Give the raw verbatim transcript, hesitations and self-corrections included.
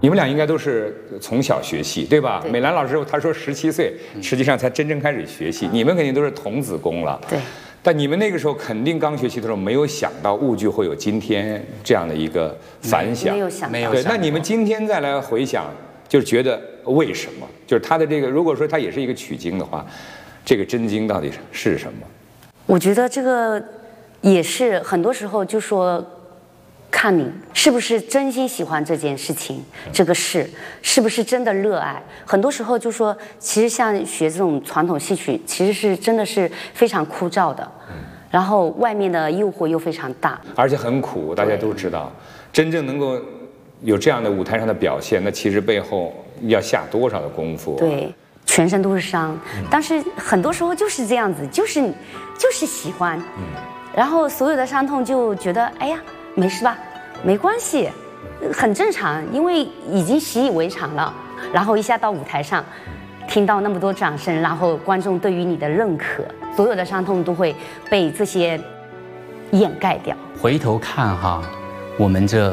你们俩应该都是从小学戏，对吧？ 对美兰老师她说十七岁，实际上才真正开始学戏。你们肯定都是童子功了。 对。 但你们那个时候肯定刚学习的时候，没有想到误剧会有今天这样的一个反响。 没有想到。 没有对，那你们今天再来回想，就是觉得为什么？就是他的这个，如果说他也是一个取经的话，这个真经到底是什么？ 我觉得这个也是很多时候就说，看你是不是真心喜欢这件事情，这个事是不是真的热爱。很多时候就说，其实像学这种传统戏曲，其实是真的是非常枯燥的，然后外面的诱惑又非常大， 而且很苦，大家都知道。真正能够有这样的舞台上的表现，那其实背后要下多少的功夫、啊？ 对，全身都是伤。但是很多时候就是这样子，就是就是喜欢，然后所有的伤痛就觉得哎呀没事吧，没关系，很正常，因为已经习以为常了。然后一下到舞台上，听到那么多掌声，然后观众对于你的认可，所有的伤痛都会被这些掩盖掉。 回头看哈，我们这